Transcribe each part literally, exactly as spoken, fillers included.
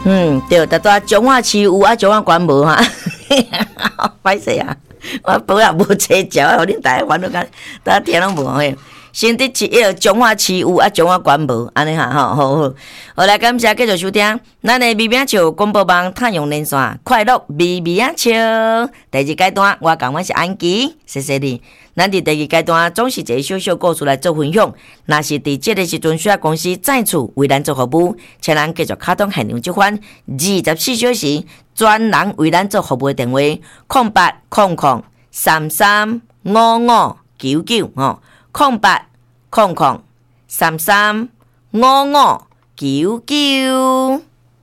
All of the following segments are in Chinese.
嗯，对，大多中华市有啊，中华关无哈，歹势啊，我本来无车食，互恁大家烦恼干，大家听拢无嘿。新竹市迄个中华市有啊，中华关无，安尼哈吼，好好。好来，感谢继续收听，咱的微名笑广播网太阳连线，快乐微微啊笑。第二阶段，我讲我是安琪，谢谢你。咱伫第二阶段总是一个小小故事来做分享，若是伫即个时阵需要公司再次为咱做服务，请咱继续卡通现场接番，二十四小时专人为咱做服务的电话：空八空空三三五五九九吼，空八空空三三五五九九。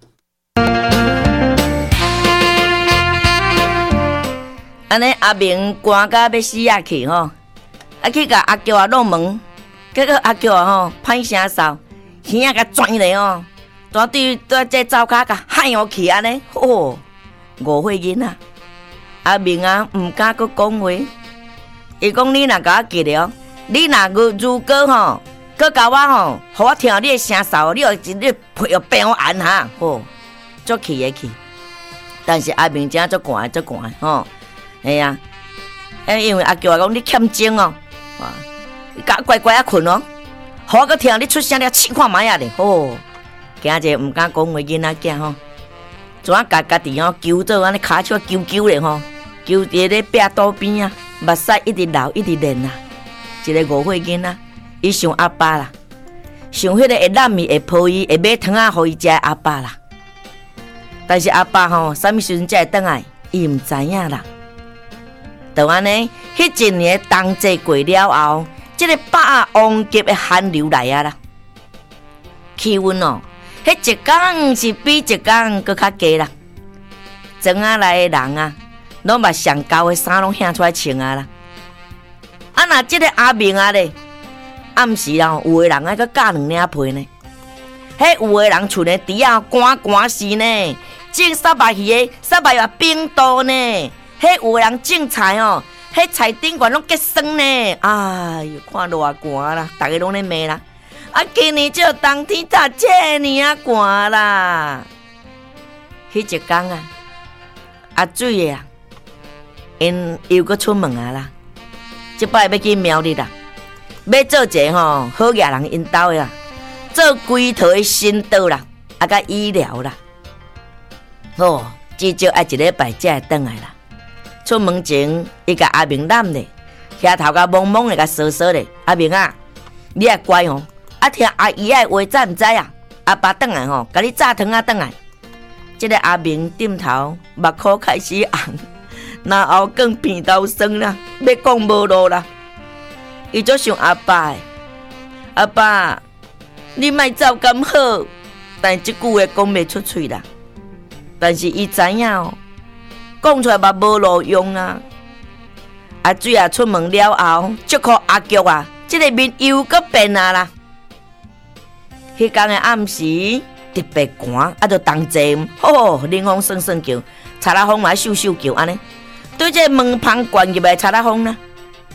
安尼阿明寒甲要死啊去吼，啊去甲阿娇啊弄门，结果阿娇啊吼歹声扫，耳啊甲转咧哦，大对对这灶骹甲喊我去安尼，吼误会囡仔。阿明啊毋敢佫讲话，伊讲你若甲我记了，你若如如果吼，佫甲我吼，互我听你的声扫，你又你配要变我安哈，吼，足气的气。但是阿明真足寒足寒吼。哎呀，哎，因为阿娇讲你欠精哦，哇，甲乖乖啊困哦，好我听你出声了，试看卖啊咧，吼，今日毋敢讲话囡仔囝吼，怎啊家家己吼揪做安尼骹手揪揪咧吼，揪伫咧壁刀边啊，目屎一直流一直连啊，一个误会囡仔，伊想阿爸啦，想迄个会揽伊会抱伊会买汤啊，互伊食阿爸啦，但是阿爸吼，啥物时阵才会倒来，伊毋知影啦。就安尼，迄一年冬季过了后，即、這个百王级的寒流来啊啦，气温哦，迄一天是比一天搁较低啦。庄仔内的人啊，拢把上高的衫拢掀出来穿啊啦。啊，若即个阿明啊咧，暗时啊，有的人爱搁加两领被呢。迄有的人厝的底啊，寒寒死呢，种沙白鱼的沙白鱼冰刀呢。迄有人种菜哦，迄菜顶管拢结霜呢，哎哟，看偌寒啦，大家拢咧骂啦。啊，今年这冬天咋这呢啊寒啦？迄一天啊，阿水啊，因又搁出门啊啦，即摆要去苗栗啦，要做一个吼好野人因兜的啦，做规套的新道啦，啊甲医疗啦，哦，至少爱一礼拜才会转来啦。出门前，伊甲阿明揽咧，遐头甲懵懵咧，甲瑟瑟咧。阿明啊，你也乖吼，啊听阿姨的话，知毋知啊？阿爸转来吼，甲你炸汤啊转来。即、這個阿明點頭，目眶開始紅，然後更鼻頭酸啦，要講無路啦。伊就想阿爸的，阿爸，你莫走咁好，但即句話講袂出嘴啦。但是伊知影哦。讲出来嘛无路用啊！阿水啊出门了后，祝福阿菊啊，即、這個面又搁變啊啦！迄天的暗時特別寒，啊，就同齊吼冷風爽爽叫，查拉風嘛咻咻叫安尼，對這個門旁灌入來查拉風呢。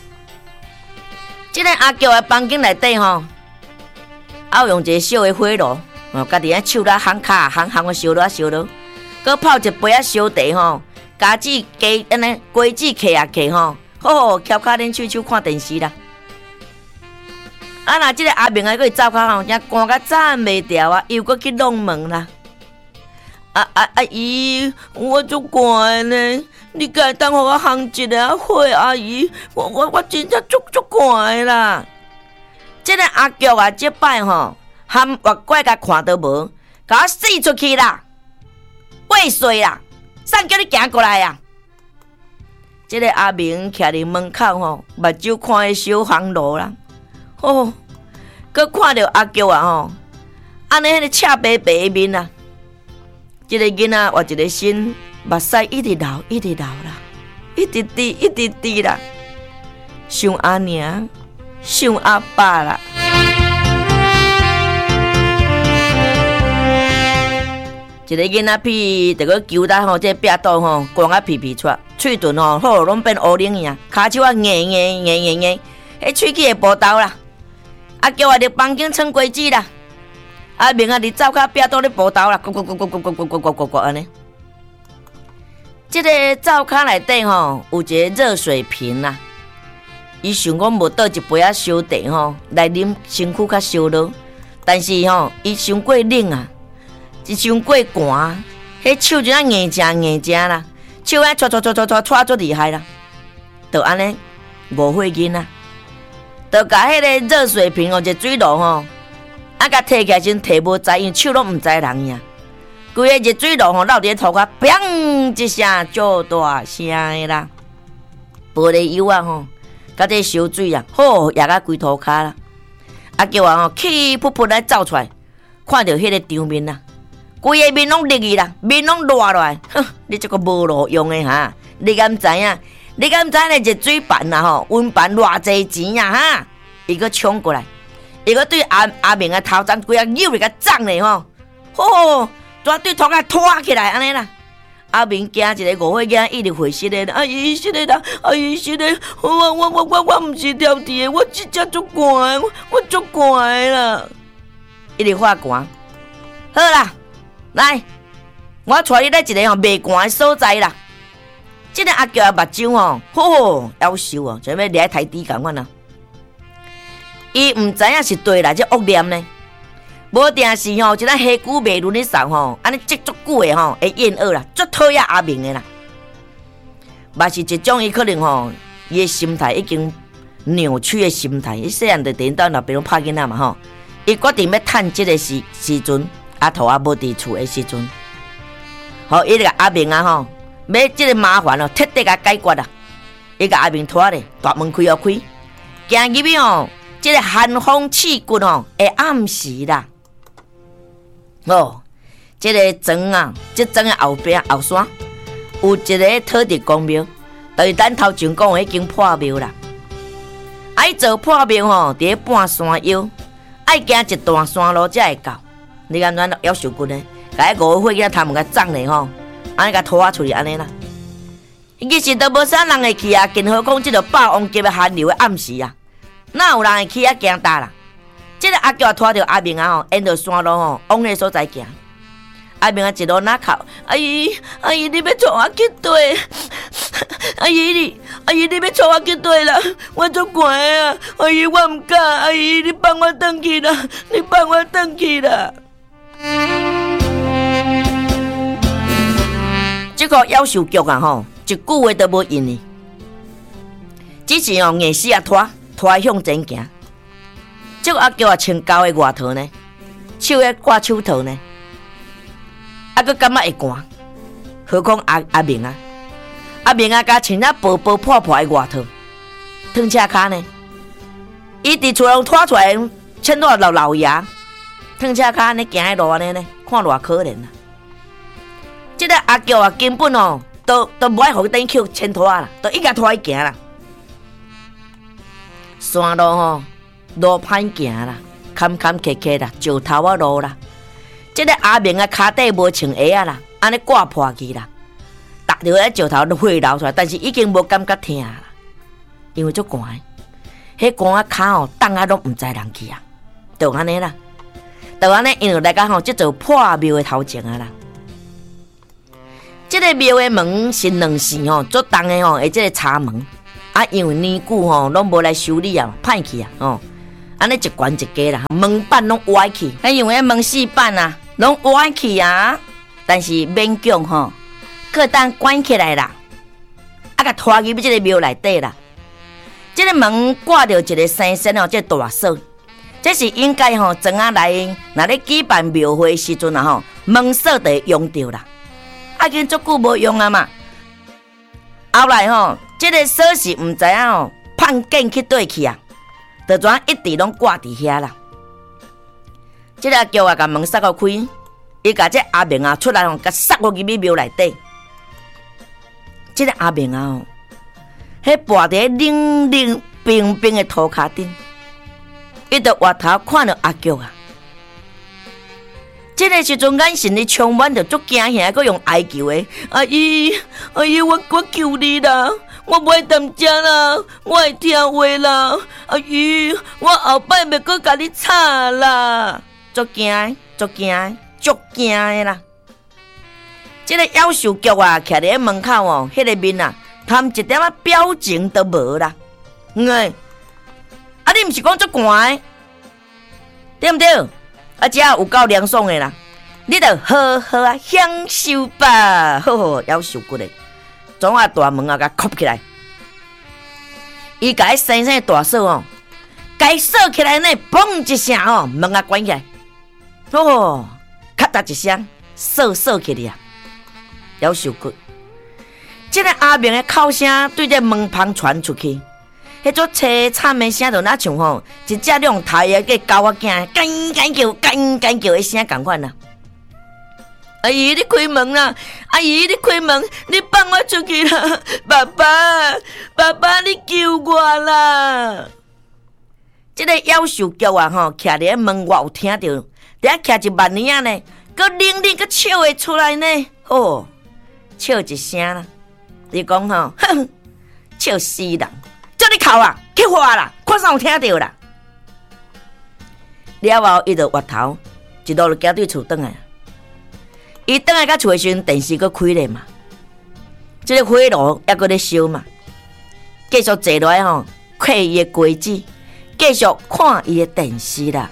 即、這個阿菊的房間內底吼，啊用一個小的火爐，哦，家己啊手啦烘卡烘烘個燒落燒落，佮泡一杯啊燒茶吼。家子雞安尼雞子嗑啊嗑吼，好翹腳恁手手看電視啦。啊，若即個阿明啊，佫會走骹吼，驚寒甲站袂掉啊，又佫去弄門啦。啊啊阿姨，我足寒呢，你敢當互我烘一個火？阿姨，我我我真正足足寒啦。即、這個阿菊啊，即擺吼，含月怪甲看都無，甲我死出去啦，未遂啦。啥叫你行過來啊？這個阿明徛伫門口吼，目睭看迄小巷路啦，哦，佮看到阿菊啊吼，安尼迄個赤白白的面啊，這個囡仔活一個心，目屎一直流，一直流啦，一直滴，一直滴啦，想阿娘，想阿爸啦。一個囡仔屁，就個揪搭吼，這壁刀吼，光啊皮皮出，喙唇吼，好攏變烏靈樣，骹手啊硬硬硬硬硬，迄喙齒會報道啦。啊，叫我入房間穿櫃子啦。 阿明啊，伫灶骹壁倒咧补刀啦，咕咕咕咕咕咕咕咕咕咕咕安尼。即个灶骹内底吼有一个热水瓶啦，伊想讲无倒一杯啊烧茶吼来啉，身躯较烧热。但是吼，伊伤过冷啊，伊伤过寒，迄手就啊硬正硬正啦，手啊搓搓搓搓搓搓足厉害啦，就安尼误会囡仔，就甲迄个热水瓶哦，一水炉吼，啊甲摕起来先摕无在，因为手拢毋知人呀。规个热水炉吼，落伫涂骹，砰一声足大声的啦，玻璃油啊吼，甲这烧水啊，好压甲规涂骹啦。啊叫我吼气噗噗来走出来，看到迄个场面啦，规个面拢绿去啦，面拢热落来，哼！你这个无路用的哈！你敢知影？你敢知影热水盘啊吼，温盘偌济钱啊哈！伊个冲过来，伊个对阿阿明啊头鬃规啊扭嚟个涨嘞吼，吼！抓对头啊拖起来安尼啦。阿明惊一个误会囝一直回失的，阿姨失的啦，阿姨失的，我我我我我唔是调皮的，我真正足寒，我我足寒啦，一直发寒。好啦，来，我带你来一个吼袂寒的所在啦。这个阿娇的目睭吼，吼夭寿哦，像要掠台底共款啊。伊唔知影是对啦，这恶念呢。无定是吼，一咱黑骨袂轮咧扫吼，安尼积足久的吼，会厌恶啦，足讨厌阿明的啦。嘛是一种伊可能吼，伊的心态已经扭曲的心态。伊细汉就顶到老爸拢拍囡仔嘛吼，伊决定要趁这个时时阵，阿头阿无伫厝的时阵，吼，伊个阿明啊吼，要这个麻烦哦，彻底甲解决啦。伊甲阿明拖咧，大门开哦开，行入去吼，这个寒风刺骨吼，会暗时啦。哦，这个庄啊，这庄的后边后山有一个土地公庙，就是咱头前讲的迄间破庙啦。爱做破庙吼，伫半山腰，爱行一段山路才会到。你看咱夭寿骨呢，甲迄五岁囝他们甲长咧吼，安尼甲拖啊出去安尼啦。其实都无啥人会去啊，更何况这个霸王级的寒流的暗时啊，哪有人会去啊行大啦？这个阿娇拖着阿明啊吼，沿着山路吼往迄所在行。阿明啊一路哪哭，阿姨阿姨，你要带我去对？阿姨你阿姨你要带我去对啦？我足寒啊！阿姨我唔敢，阿姨你放我回去啦！你放我回去啦！这个夭寿局啊吼，一句话都无应哩，只是哦硬死啊拖拖向前行。这个阿娇啊，穿高的外套呢，手咧挂手套呢，啊，佮感觉会寒。何况阿阿明啊，阿明啊，甲穿啊薄薄破破的外套，脱车骹呢，伊伫厝内拖出来，穿到老老牙，脱车骹呢行喺路安尼呢，看偌可怜啊！这个阿娇啊，根本哦，都都无爱互等去牵拖啦，都一家拖去行啦，山路吼。路歹行啦，坎坎坷坷啦，石头啊路啦。这个阿明啊，骹底无穿鞋啊啦，安尼挂破去啦，踏着迄石头都血流出来，但是已经无感觉疼啦，因为足寒，迄寒啊骹吼，冻啊拢毋知人去啊，就安尼啦，就安尼，因为来讲吼，即座破庙的头前啊啦。这个庙的门是两扇吼，做重的吼，而这个插门啊，因为年久吼，拢无来修理啊，歹去啊，吼。安尼一关一家啦，门板拢歪去，咱因为门四板啊，拢歪去啊。但是勉强吼，可当关起来啦，啊，甲拖入这个庙内底啦。这个门挂着一个生生哦，这大锁，这是应该吼，庄仔内若咧举办庙会时阵啊吼，门锁就会用到啦。啊，已经足久无用啊嘛。后来吼，这个锁是毋知影吼，判建去对去啊。就怎一直拢挂伫遐啦。这个叫我甲门塞个开，伊甲这阿明啊出来吼，甲塞入去庙内底。这个阿明啊吼，迄跋伫冷冷冰冰的涂骹顶，伊就回头看到阿娇啊。这个时阵眼神里充满着足惊吓，佮用哀求的阿姨阿姨，我我求你啦！我袂当食啦，我会听话啦，阿姨，我后摆袂搁甲你吵啦，足惊， 足惊，足惊的啦！这个夭寿菊啊，徛伫门口哦，迄、那个面啊，他们一点仔表情都无啦。嗯，啊，你毋是讲足寒的，对毋对？啊，只有够凉爽的啦，你着好好啊享受吧。好好，夭寿菊嘞，总啊大门啊，甲扣起来，伊甲迄生生大锁哦，该锁起来呢，嘣一声哦，门啊关起来，哦，咔嗒一声，锁锁起来啊，夭寿菊。这个阿明的哭声对着门旁传出去，迄种凄惨的声就那像吼一只两头的个狗仔囝干干叫、干干叫的声共款啦。阿姨，你开门啦！阿姨，你开门！你放我出去啦！爸爸，爸爸，你救我啦！这个夭寿菊啊，吼，徛伫门外有听到，伫遐徛一万年啊呢，搁铃铃搁笑会出来呢，哦，笑一声啦。你讲吼，哼，笑死人！叫你哭啊，去花啦，看啥有听到啦？了后，伊就回头，一路就行对厝转来。伊转来到厝的时阵，电视搁开咧嘛，即、这个火炉还搁咧烧嘛，继续坐落来吼，看伊的瓜子，继续看伊的电视啦。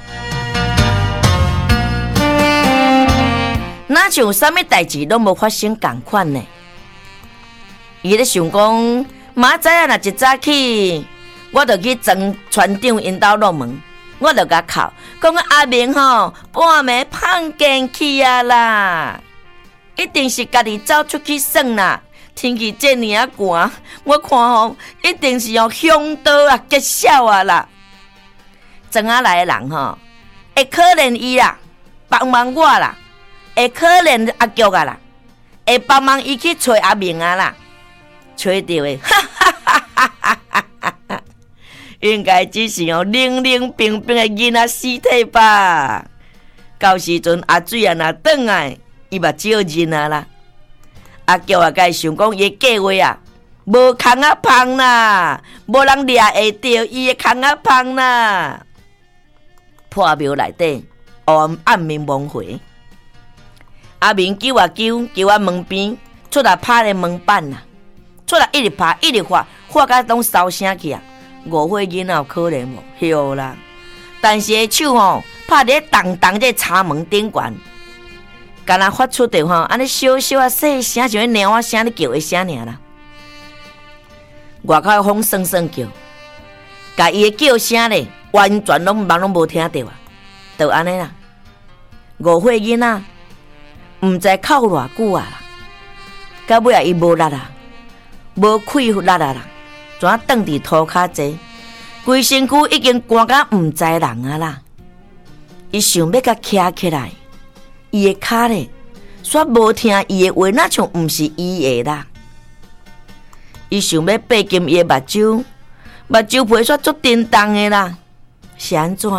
哪像有啥物代志拢无发生共款呢？伊咧想讲，明仔载若一早起，我着去庄船长因兜落门，我着甲哭，讲阿明吼半暝胖见去啊啦，一定是家己走出去耍啦。天气这么啊寒，我看吼一定是用凶刀啊结痟啊啦。庄仔来的人吼，会可怜伊啦，帮忙我啦，会可怜阿菊啊啦，会帮忙伊去找阿明啊啦。吹到的，哈哈哈哈哈哈哈！应该只是哦冷冷冰冰的囡仔尸体吧。到时阵阿水啊若转来，伊嘛少认啊啦。阿叫啊，该想讲伊计划啊，无空啊芳啦，无人掠会到伊的空啊芳啦。破庙内底暗暗暝蒙回，阿明叫啊叫，叫啊门边出来拍咧门板啦。出来一直拍，一直发，发甲拢烧声去啊！误会囡仔有可能无？晓啦。但是个手吼拍伫当当这插门顶悬，敢若发出着吼安尼小小啊细声，像鸟仔声咧叫的声尔啦。外口风声声叫，甲伊的叫声咧完全拢梦拢无听到啊！就安尼啦。误会囡仔毋知哭偌久啊啦，到尾啊伊无力啊。无气力啊啦，怎啊躺伫涂骹坐，规身躯已经寒甲毋知人啊啦。伊想要甲徛起来，伊的骹咧，煞无听伊的话，那像毋是伊的啦。伊想要爬进伊的目睭，目睭皮煞足震动的啦，是安怎？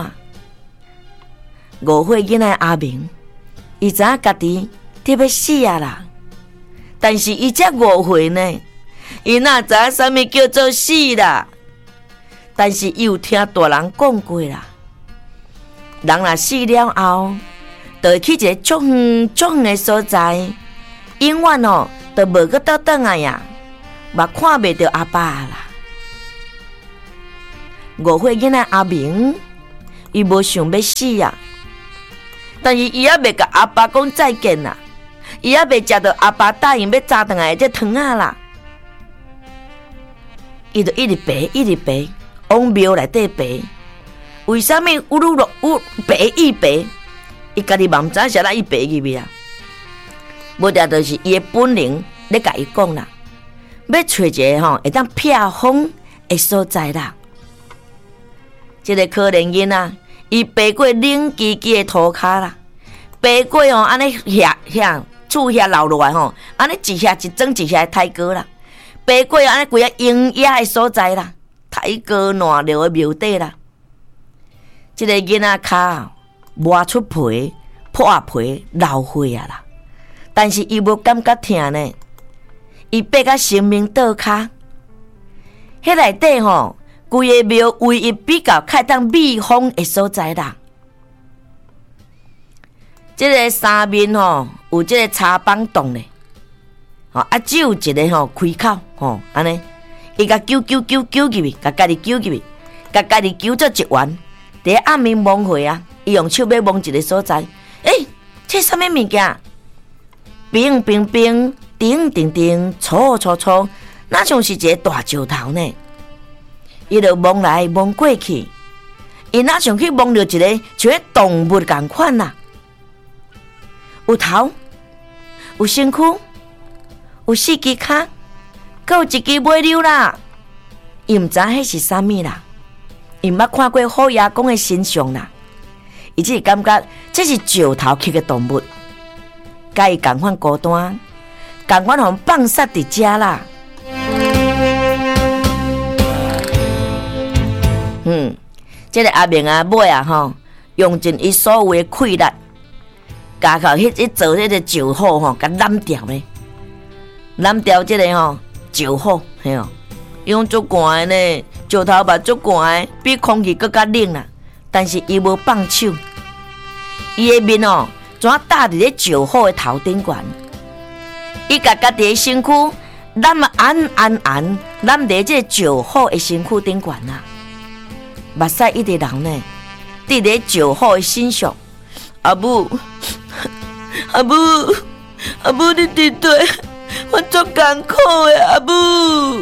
误会囡仔阿明，伊知影家己伫要死啊啦，但是伊才误会呢。伊哪知影啥物叫做死啦？但是伊有听大人讲过啦，人若死了后，就会去一个足远足远的所在，永远哦，就无搁倒转来呀，嘛看袂到阿爸啦。误会囡仔阿明，伊无想要死啊，但是伊还未甲阿爸讲再见啦，伊还未食到阿爸答应要炸转来的这汤啊啦。伊就一直爬，一直爬，往庙内底爬。为什么愈落愈爬愈爬？伊家己嘛毋知影是哪伊爬入去啊？无定就是伊的本能咧甲伊讲啦，要找一个吼会当避风的所在啦。这个可怜囡仔，伊爬过冷叽叽的涂骹啦，爬过吼安尼遐遐厝遐流落来吼，安尼一下一整一下太高啦。爬过安尼规个阴野的所在啦，太高烂流的庙底啦。这个囡仔骹磨出皮、破皮、流血啊啦，但是伊无感觉疼呢。伊爬到生命倒骹，迄内底吼，规个庙唯一比较较当避风的所在啦。 这个三面吼有这个插板洞咧，吼啊只有一个吼开口吼安尼，伊甲揪揪揪揪入去，甲家己揪入去，甲家己揪做一丸。伫暗暝摸回啊，伊用手要摸一个所在，诶、欸，这啥物物件？冰冰冰，叮叮叮，搓搓搓，那像是一个大石头呢。伊就摸来摸过去，伊哪像去摸到一个像个动物共款啦，有头，有身躯，有四只脚，阁有一只尾溜啦。伊毋知迄是啥物啦。伊毋捌看过虎爷公的身上啦，伊只是感觉这是石头刻的动物，甲伊共款孤单，共款互放杀伫遮啦。嗯，这个阿明啊尾啊吼，用尽伊所有的气力，加靠迄迄做迄个石虎吼，甲揽掉咧，揽掉这个吼石虎，嘿哦，用足寒的呢。石头目足寒的，比空气更加冷啦。但是伊无放手，伊的面哦，怎搭伫咧石虎的头顶悬？伊甲家己的身躯揽啊安安安，揽伫这个石虎的身躯顶悬啦。目屎一直流呢，滴伫石虎的身上。阿母，阿母，阿母，你伫对，我足艰苦的阿母。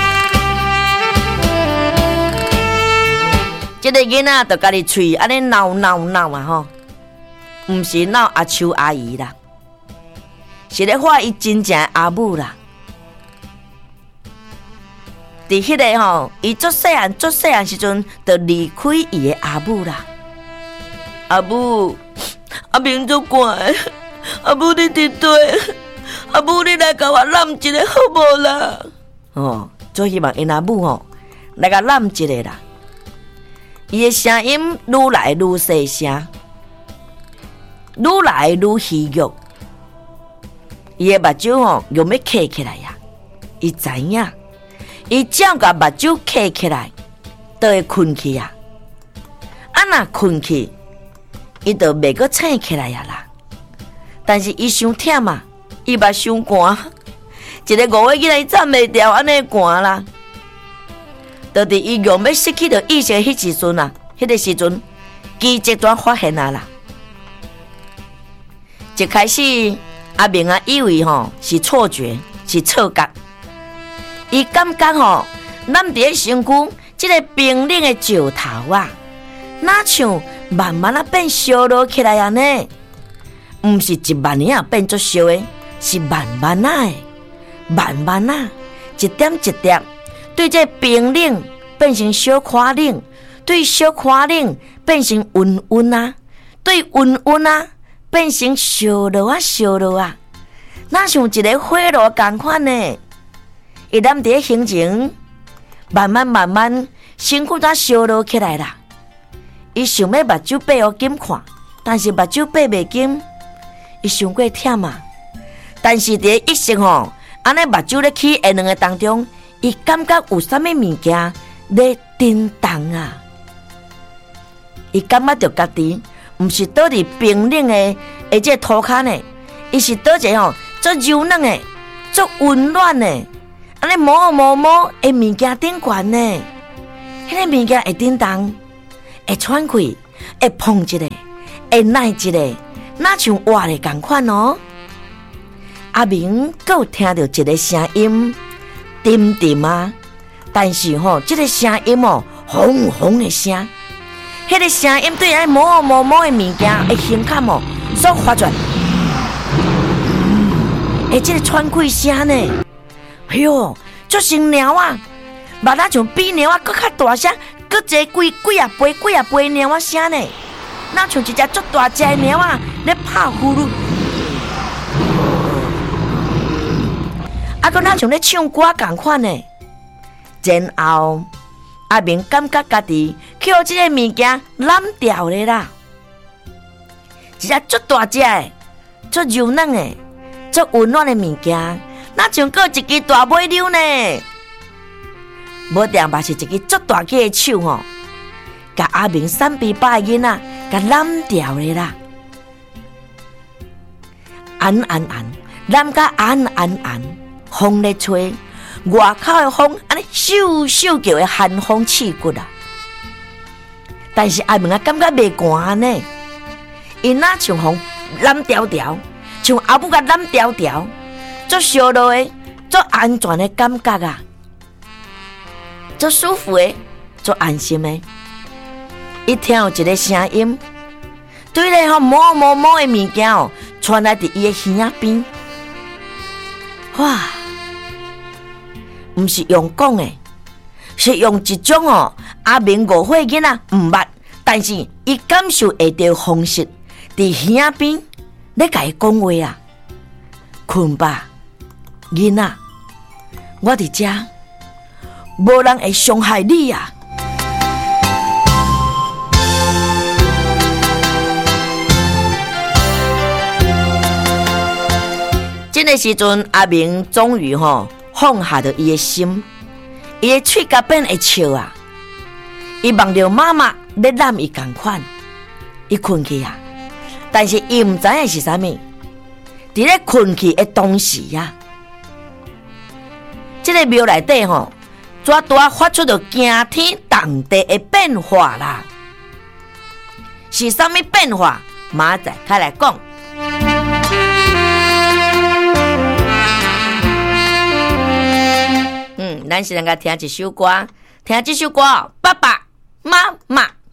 这个囡仔就家己喙安尼闹闹闹啊吼，毋是闹阿秋阿姨啦，是咧话伊真正的阿母啦。伫迄个吼，伊足细汉足细汉时阵，就离开伊的阿母啦。阿母，阿明足寒，阿母你伫对，阿母你来甲我揽一个好无啦？哦，最希望因阿母吼来甲揽一个啦。伊的声音愈来愈细声，愈来愈虚弱。伊的目睭吼又要刻起来呀！伊知影，伊只要甲目睭刻起来，就会困去呀。啊，若困去，伊就袂阁醒起来呀啦。但是伊伤忝啊，伊目伤寒，一个五岁囡仔伊站袂牢，安尼寒啦。就伫伊用要失去着意识迄时阵啊，迄个时阵奇迹端发现啊啦。一开始阿明啊以为吼是错觉，是错觉，伊感觉吼咱伫咧身躯即个冰冷的石头啊，哪像慢慢啊变烧落起来啊呢？毋是一万年啊变作烧的，是慢慢啊的，慢慢啊一点一点。对这冰冷变成小可冷，对小可冷变成温温啊，对温温啊变成烧热啊烧热啊，那像一个火炉同款呢。伊咱伫咧形情，慢慢慢慢身躯才烧热起来啦。伊想要目睭闭互紧看，但是目睭闭袂紧，伊伤过忝啊。但是伫咧意识吼，安尼目睭咧起下两个当中。伊感觉有啥物物件咧震动啊！伊感觉着家己毋是倒伫冰冷的而这涂骹呢，伊是倒一吼足柔软的、足温暖的，安尼摸摸摸的物件顶悬呢。迄个物件会震动，会喘气，会碰一个，会耐一个，哪像活的共款哦。阿明阁有听到一个声音。沉沉啊，但是吼、哦，这个声音哦，轰轰的声，迄、那个声音对爱摸摸摸的物件的胸坎哦，所发出，诶、嗯，这个喘气声呢，哎哟，足像鸟啊，目仔像比鸟啊，搁较大声，搁一个几几啊飞几啊飞鸟啊声呢，那像一只足大只的鸟啊，咧拍呼噜。啊，搁那像咧唱歌共款呢。然后阿明感觉家己去互即个物件揽掉咧啦，一只足大只的、足柔软的、足温暖的物件，那像搁一只大尾溜呢。无定嘛是一只足大只的手吼，甲阿明三比八的囡仔甲揽掉咧啦。 暗暗暗，南甲暗暗暗，风咧吹，外口的风安尼咻咻叫的寒风刺骨啊！但是阿明啊，感觉袂寒呢，因那像风蓝条条，像阿母甲蓝条条，足烧落的，足安全的感觉啊，足舒服的，足安心的。一听有一个声音，对咧吼摸摸摸的物件哦，传来伫伊的耳边，哇！毋是用讲的，是用一种哦阿明误会囡仔毋捌，但是伊感受会到方式，伫耳边咧甲伊讲话啊，困吧，囡仔，我伫遮，无人会伤害你啊。这个时阵，阿明终于吼放下着伊的心，伊的喙角变会笑啊！伊望着妈妈咧揽伊共款，伊困去啊！但是伊毋知影是啥物，伫咧困去的同时啊，这个庙内底吼，绝大发出着惊天动地的变化啦！是啥物变化？马仔开来讲。咱是能够听一首歌，听这首歌，爸爸妈妈。